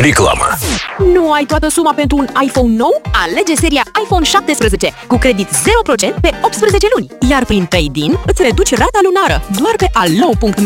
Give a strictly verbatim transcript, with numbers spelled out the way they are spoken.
Reclamă. Nu ai toată suma pentru un iPhone nou? Alege seria iPhone șaptesprezece cu credit zero la sută pe optsprezece luni, iar prin Pay-in îți reduci rata lunară doar pe alou punct